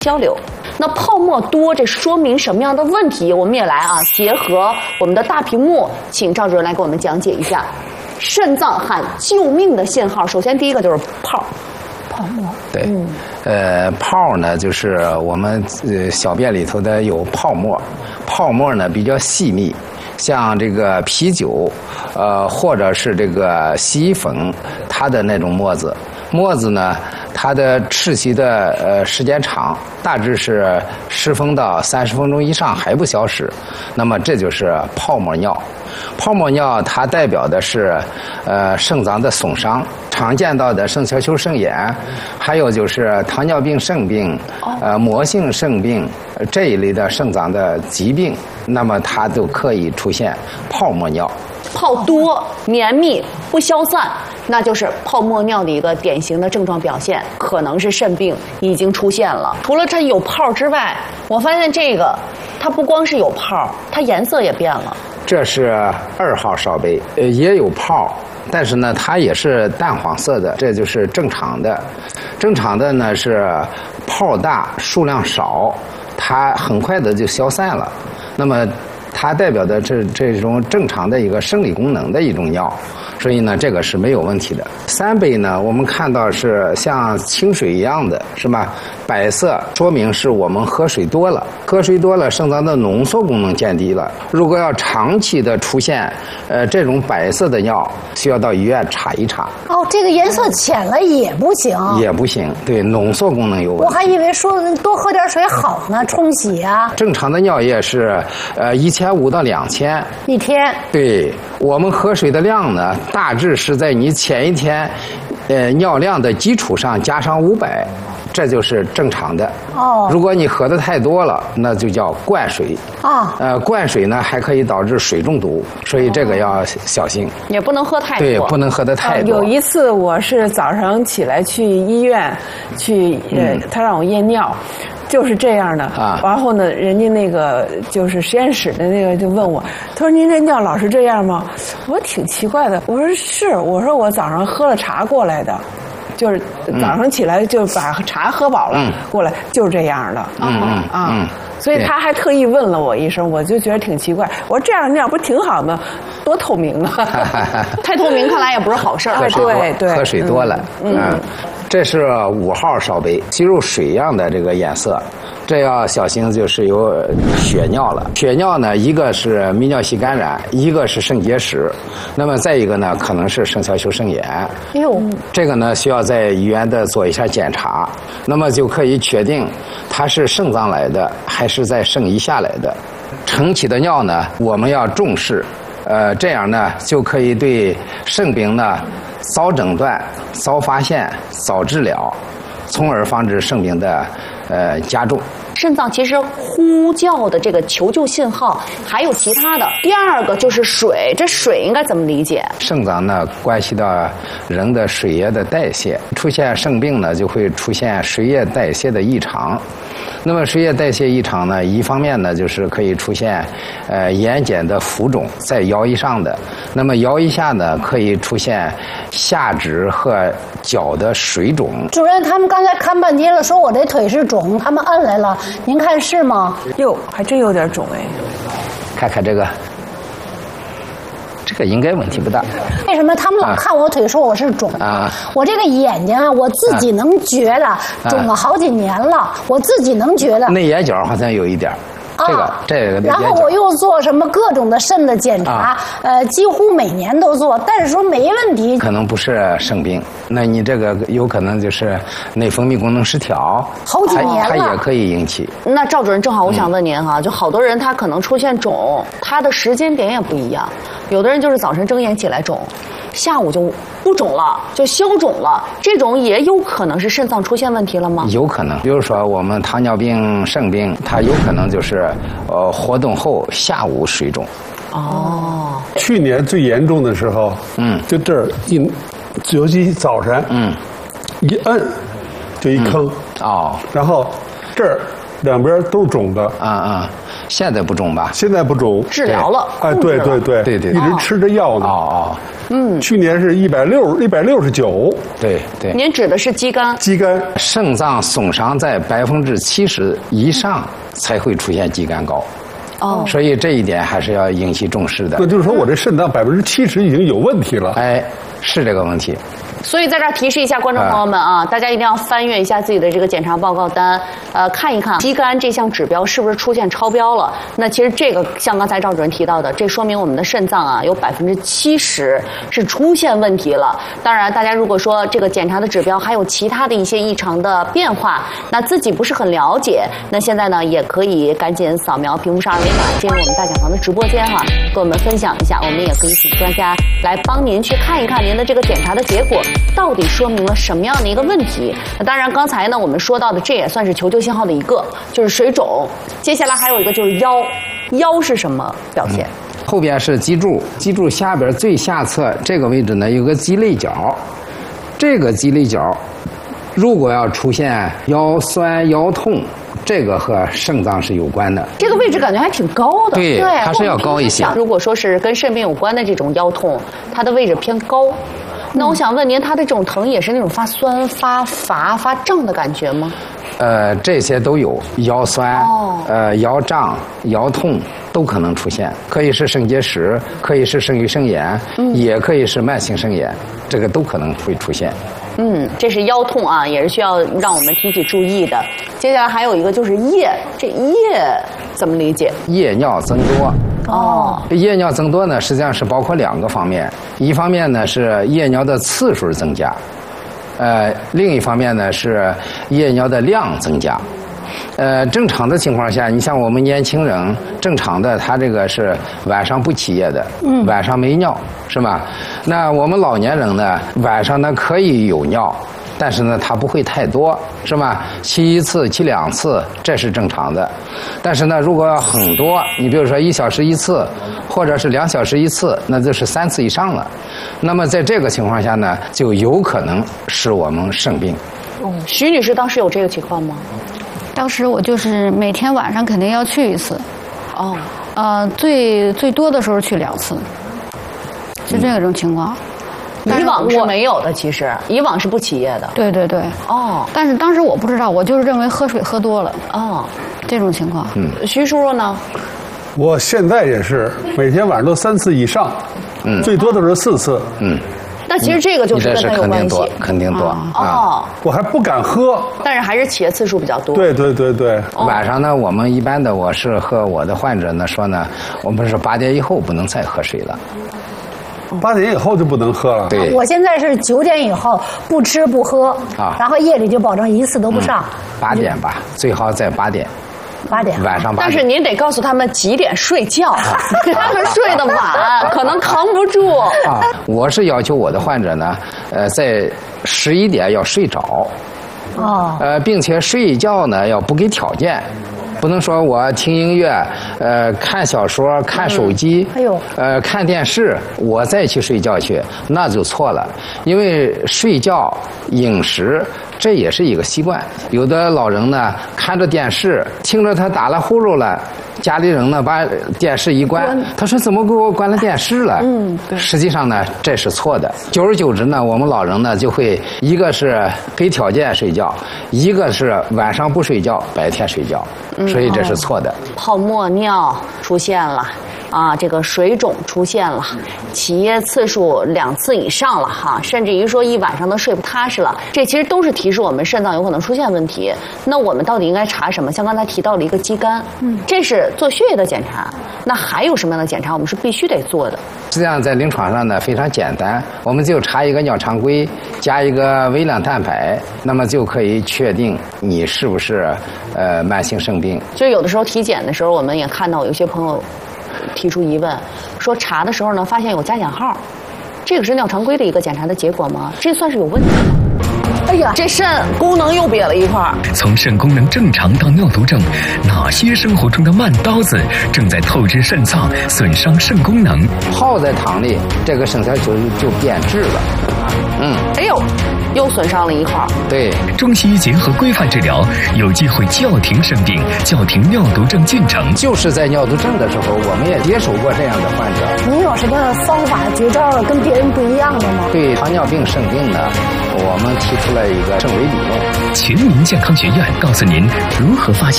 交流。那泡沫多，这说明什么样的问题？我们也来啊，结合我们的大屏幕，请赵主任来给我们讲解一下肾脏喊救命的信号。首先第一个就是泡沫。 对，泡呢就是我们小便里头的有泡沫，泡沫呢比较细密。像这个啤酒，或者是这个洗衣粉，它的那种沫子呢，它的窒息的时间长，大致是10分到30分钟以上还不消失，那么这就是泡沫尿。泡沫尿它代表的是肾脏的损伤，常见到的肾小球肾炎，还有就是糖尿病肾病、膜性肾病这一类的肾脏的疾病，那么它都可以出现泡沫尿。 泡多、绵密、不消散，那就是泡沫尿的一个典型的症状表现，可能是肾病已经出现了。除了这有泡之外，我发现这个它不光是有泡，它颜色也变了。 这是2号烧杯，也有泡，但是呢，它也是淡黄色的，这就是正常的。正常的呢是泡大，数量少，它很快的就消散了。那么它代表的这种正常的一个生理功能的一种尿，所以呢，这个是没有问题的。3杯呢，我们看到是像清水一样的，是吧？白色说明是我们喝水多了，喝水多了，肾脏的浓缩功能降低了。如果要长期的出现这种白色的尿，需要到医院查一查。 哦，这个颜色浅了也不行， 也不行，对，浓缩功能有问题。 我还以为说多喝点水好呢，冲洗啊。 正常的尿液是1500到2000 一天。 对，我们喝水的量呢，大致是在你前一天尿量的基础上加上500，这就是正常的。 哦， 如果你喝的太多了，那就叫灌水啊。 灌水呢还可以导致水中毒，所以这个要小心， 也不能喝太多。 对，不能喝的太多。 有一次我是早上起来去医院去，他让我验尿。就是这样的啊，然后呢，人家那个就是实验室的那个就问我，他说您这尿老是这样吗？我挺奇怪的，我说是，我说我早上喝了茶过来的，就是早上起来就把茶喝饱了过来，就是这样的所以他还特意问了我一声，我就觉得挺奇怪。我说这样尿不挺好的，多透明啊！ 太透明看来也不是好事儿。 对， 喝水多了。这是5号烧杯，吸入水一样的这个颜色，这要小心就是有血尿了。血尿呢，一个是泌尿系感染，一个是肾结石，那么再一个呢，可能是肾小球肾炎。这个呢需要在医院的做一下检查，那么就可以确定它是肾脏来的还是在肾以下来的。晨起的尿呢，我们要重视，这样呢就可以对肾病呢早诊断、早发现、早治疗，从而防止肾病的加重。 肾脏其实呼叫的这个求救信号还有其他的。第二个就是水，这水应该怎么理解？ 肾脏呢关系到人的水液的代谢，出现肾病呢就会出现水液代谢的异常。那么水液代谢异常呢，一方面呢就是可以出现眼睑的浮肿，在腰以上的；那么腰以下呢可以出现下肢和脚的水肿。 主任，他们刚才看半天了，说我这腿是肿，他们按来了，您看是吗？ 哟，还真有点肿哎。 看看这个。这个应该问题不大。 为什么他们老看我腿说我是肿啊？我这个眼睛啊，我自己能觉得肿了好几年了，我自己能觉得。 内眼角好像有一点。这个。 然后我又做什么各种的肾的检查，几乎每年都做，但是说没问题。 可能不是肾病，那你这个有可能就是内分泌功能失调， 好几年了， 它也可以引起。 那赵主任，正好我想问您哈，就好多人他可能出现肿，他的时间点也不一样，有的人就是早晨睁眼起来肿，下午就不肿了，就消肿了，这种也有可能是肾脏出现问题了吗？ 有可能，比如说我们糖尿病、肾病，它有可能就是活动后下午水肿。 去年最严重的时候，就这儿尤其早晨，一摁就一坑，然后这儿两边都肿的， 现在不中吧？ 现在不中， 治疗了。 哎，对，一直吃着药呢。去年是169。 对。 您指的是肌酐？ 肌酐， 肾脏损伤在70%以上才会出现肌酐高。所以这一点还是要引起重视的。 那就是说我这肾脏70%已经有问题了。 哎，是这个问题。 所以在这儿提示一下观众朋友们啊，大家一定要翻阅一下自己的这个检查报告单，看一看肌酐这项指标是不是出现超标了。那其实这个像刚才赵主任提到的，这说明我们的肾脏啊有70%是出现问题了。当然，大家如果说这个检查的指标还有其他的一些异常的变化，那自己不是很了解，那现在呢也可以赶紧扫描屏幕上2维码进入我们大讲堂的直播间哈，跟我们分享一下。我们也可以请专家来帮您去看一看您的这个检查的结果。到底说明了什么样的一个问题？那当然，刚才呢我们说到的，这也算是求救信号的一个，就是水肿。接下来还有一个就是腰是什么表现？ 后边是脊柱，脊柱下边最下侧这个位置呢有个肌肋角，这个肌肋角如果要出现腰酸腰痛，这个和肾脏是有关的。 这个位置感觉还挺高的， 对，它是要高一些。 如果说是跟肾病有关的这种腰痛，它的位置偏高。那我想问您，他的这种疼也是那种发酸、发乏、发胀的感觉吗？ 这些都有，腰酸、腰胀、腰痛都可能出现，可以是肾结石，可以是肾盂肾炎，也可以是慢性肾炎，这个都可能会出现。 这是腰痛啊，也是需要让我们提起注意的。接下来还有一个就是夜，这夜怎么理解？ 夜尿增多。夜尿增多呢，实际上是包括2个方面，一方面呢是夜尿的次数增加，另一方面呢是夜尿的量增加。正常的情况下，你像我们年轻人，正常的他这个是晚上不起夜的，晚上没尿，是吧？那我们老年人呢，晚上呢可以有尿，但是呢它不会太多，是吧？起1次、起2次，这是正常的。但是呢，如果要很多，你比如说1小时1次，或者是2小时1次，那就是3次以上了。那么在这个情况下呢，就有可能使我们生病。 徐女士当时有这个情况吗？ 当时我就是每天晚上肯定要去1次，最多的时候去2次，就这种情况。 以往是没有的，其实以往是不起夜的。 对。但是当时我不知道，我就是认为喝水喝多了。这种情况。 徐叔叔呢？ 我现在也是每天晚上都3次以上，最多的是4次。 那其实这个就是跟它有关系， 肯定多。 我还不敢喝， 但是还是起夜次数比较多。 对。 晚上呢，我们一般的我是和我的患者呢说呢，我们是8点以后不能再喝水了。 8点以后就不能喝了。 对， 我现在是9点以后不吃不喝，然后夜里就保证1次都不上。 8点吧，最好在8点。 8点， 晚上8点。 但是您得告诉他们几点睡觉，他们睡得晚，可能扛不住。 我是要求我的患者呢，在11点要睡着。并且睡觉呢要不给条件。不能说我听音乐，看小说、看手机，看电视，我再去睡觉去，那就错了。因为睡觉、饮食，这也是一个习惯。有的老人呢，看着电视，听着他打了呼噜了，家里人呢把电视一关，他说怎么给我关了电视了？实际上呢，这是错的。久而久之呢，我们老人呢就会一个是给条件睡觉，一个是晚上不睡觉，白天睡觉。所以这是错的。 泡沫尿出现了啊，这个水肿出现了，起夜次数2次以上了哈，甚至于说一晚上都睡不踏实了，这其实都是提示我们肾脏有可能出现问题。那我们到底应该查什么？像刚才提到了一个肌酐，这是做血液的检查。那还有什么样的检查我们是必须得做的？ 实际上在临床上呢非常简单，我们就查一个尿常规，加一个微量蛋白，那么就可以确定你是不是慢性肾病。 就有的时候体检的时候，我们也看到有些朋友提出疑问，说查的时候呢发现有加减号，这个是尿常规的一个检查的结果吗？这算是有问题吗？哎呀，这肾功能又瘪了一块。 从肾功能正常到尿毒症，哪些生活中的慢刀子正在透支肾脏，损伤肾功能？ 泡在汤里，这个肾小球就变质了。 哎呦， 又损伤了一块。 对， 中西医结合规范治疗，有机会叫停肾病，叫停尿毒症进程。 就是在尿毒症的时候，我们也接触过这样的患者。 您有什么方法绝招跟别人不一样的吗？ 对糖尿病肾病呢，我们提出了一个肾维理论。 全民健康学院告诉您如何发现